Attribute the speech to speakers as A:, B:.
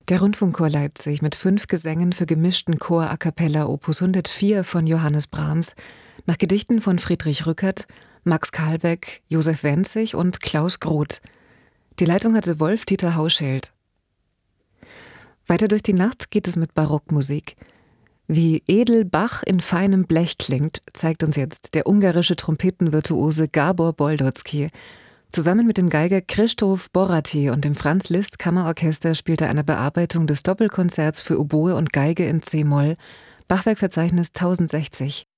A: Der Rundfunkchor Leipzig mit 5 Gesängen für gemischten Chor a cappella Opus 104 von Johannes Brahms nach Gedichten von Friedrich Rückert, Max Kahlbeck, Josef Wenzig und Klaus Groth. Die Leitung hatte Wolf-Dieter Hauschild. Weiter durch die Nacht geht es mit Barockmusik. Wie edel Bach in feinem Blech klingt, zeigt uns jetzt der ungarische Trompetenvirtuose Gábor Boldocki. Zusammen mit dem Geiger Krzysztof Boráty und dem Franz Liszt Kammerorchester spielt er eine Bearbeitung des Doppelkonzerts für Oboe und Geige in C-Moll, Bachwerkverzeichnis 1060.